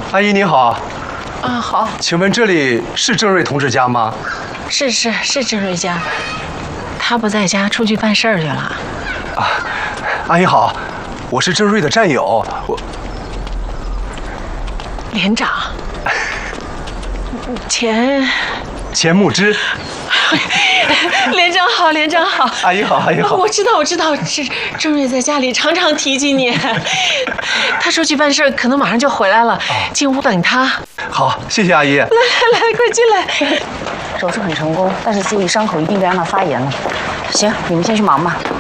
阿姨您好。 啊，好。 请问这里是郑瑞同志家吗？ 是郑瑞家，他不在家，出去办事儿去了。 啊，阿姨好，我是郑瑞的战友， 连长。钱木之。连长好，连长好。 阿姨好，阿姨好。 我知道，郑瑞在家里常常提起你。他出去办事，可能马上就回来了，进屋等他。 好，谢谢阿姨。来， 快进来。 手术很成功，但是心里伤口一定被让它发炎了。行，你们先去忙吧。